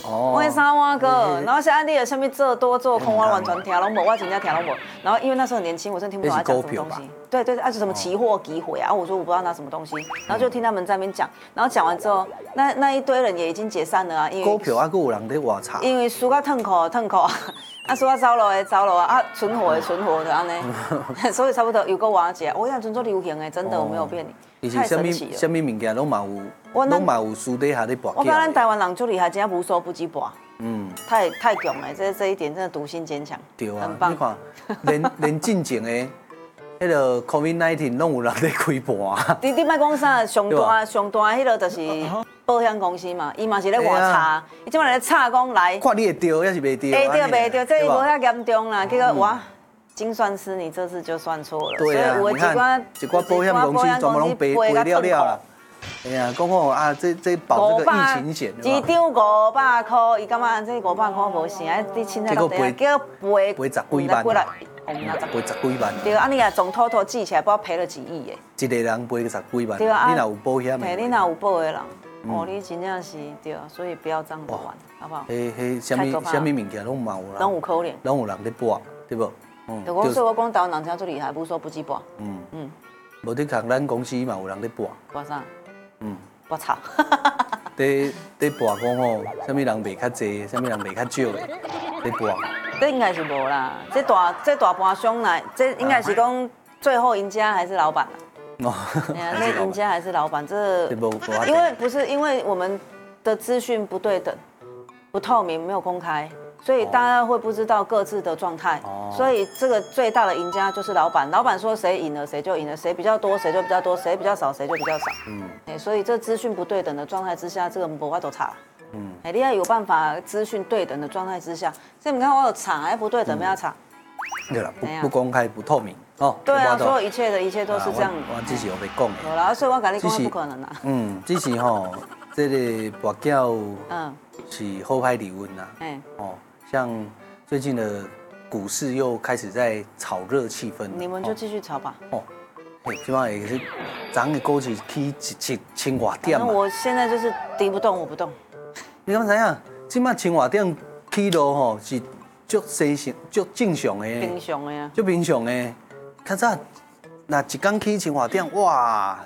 我的三碗哥，然后现在你的什么做多做空，我完全听拢无，我真正听拢无。然后因为那时候很年轻，我真的听不懂他讲什么东西。对对，啊，就什么期货、期货啊，我说我不知道那什么东西，然后就听他们在那边讲，然后讲完之后，那一堆人也已经解散了啊，因为股票啊，还有人在挖茶， 因为输到腾口啊，输到走路的走路啊，存活的存活的安尼，所以差不多有个瓦解，我想真做流行的，真的我没有骗你，太神奇了。 什么物件拢嘛有私底下在博。 我感觉咱台湾人最厉害，真正无所不及博。太强了，这一点真的独心坚强， 对啊， 很棒。 你看，连进前的迄个 COVID-19 拢有人在开盘。 你莫讲啥，上大迄个就是保险公司嘛，伊嘛是咧换查，伊即摆咧查讲来。 看你会对还是袂对？ 会对，这无遐严重啦。结果哇，精算师你这次就算错了。 对啊，你看一寡保险公司专门拢赔了啦。哎呀，讲好啊，这保这个疫情险， 一张500块，伊感觉这500块无啥，你凊彩落地，叫赔 10几万，赔10几万。 对啊，你啊总偷记起来，不知道赔了几亿耶。 一个人赔个10几万， 对啊， 你若有保险的， 你若有保的人，哦，你真正是对啊，所以不要这样子玩，好不好？ 什么物件拢嘛有啦， 拢有可能， 拢有人在博，对不？ 所以我讲台湾人真最厉害，无所不及博。 无伫讲咱公司嘛有人在博。 博啥？博草。 在博讲吼，什么人卖较济，什么人卖较少的，在博。 这应该是无啦，这大盘商来，这应该是讲最后赢家还是老板啦。那赢家还是老板，这因为我们的资讯不对等、不透明、没有公开，所以大家会不知道各自的状态。所以这个最大的赢家就是老板，老板说谁赢了谁就赢了，谁比较多谁就比较多，谁比较少谁就比较少。所以这资讯不对等的状态之下，这个无法度查。你要有办法资讯对等的状态之下，所以你看我有查，还不对等，不要查。 对了，不公开、不透明哦。 对啊，所有一切都是这样。 我只是有被讲的。 有啦，所以我跟你讲不可能啦。 只是吼，这个博缴是后排理论啦。像最近的股市又开始在炒热气氛。 你们就继续炒吧。 基本上也是涨的股市起千外点嘛。 我现在就是敌不动我不动。 你敢知影？即摆千外点起落吼是足正常的。 平常的啊。 足平常的。较早那一天起千外点，哇，